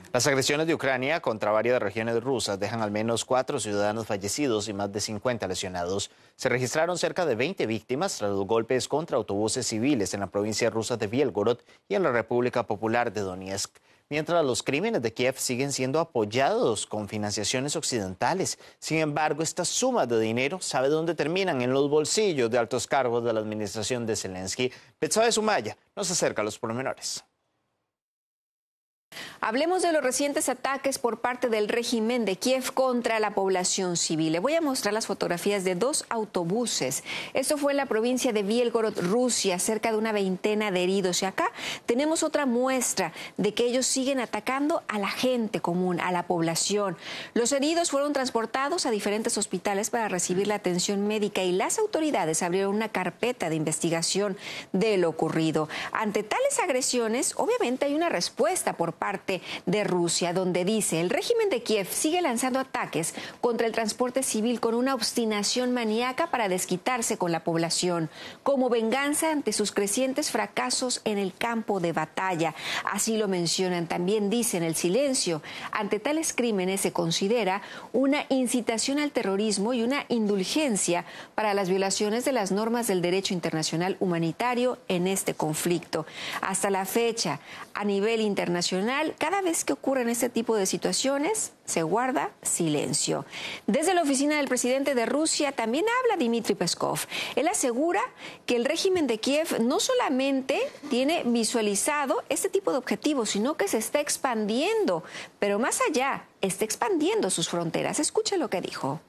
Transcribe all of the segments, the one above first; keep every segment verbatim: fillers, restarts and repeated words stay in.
Las agresiones de Ucrania contra varias regiones rusas dejan al menos cuatro ciudadanos fallecidos y más de cincuenta lesionados. Se registraron cerca de veinte víctimas tras los golpes contra autobuses civiles en la provincia rusa de Bielgorod y en la República Popular de Donetsk. Mientras los crímenes de Kiev siguen siendo apoyados con financiaciones occidentales. Sin embargo, estas sumas de dinero, ¿sabe dónde terminan? En los bolsillos de altos cargos de la administración de Zelensky. Betsabe Sumaya nos acerca a los pormenores. Hablemos de los recientes ataques por parte del régimen de Kiev contra la población civil. Le voy a mostrar las fotografías de dos autobuses. Esto fue en la provincia de Bielgorod, Rusia, cerca de una veintena de heridos. Y acá tenemos otra muestra de que ellos siguen atacando a la gente común, a la población. Los heridos fueron transportados a diferentes hospitales para recibir la atención médica y las autoridades abrieron una carpeta de investigación de lo ocurrido. Ante tales agresiones, obviamente hay una respuesta por parte de Rusia, donde dice el régimen de Kiev sigue lanzando ataques contra el transporte civil con una obstinación maníaca para desquitarse con la población, como venganza ante sus crecientes fracasos en el campo de batalla. Así lo mencionan. También dicen el silencio ante tales crímenes se considera una incitación al terrorismo y una indulgencia para las violaciones de las normas del derecho internacional humanitario en este conflicto. Hasta la fecha, a nivel internacional, cada vez que ocurren este tipo de situaciones, se guarda silencio. Desde la oficina del presidente de Rusia también habla Dmitry Peskov. Él asegura que el régimen de Kiev no solamente tiene visualizado este tipo de objetivos, sino que se está expandiendo, pero más allá, está expandiendo sus fronteras. Escuche lo que dijo.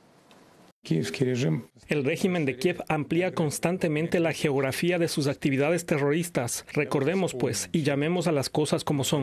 El régimen de Kiev amplía constantemente la geografía de sus actividades terroristas. Recordemos, pues, y llamemos a las cosas como son.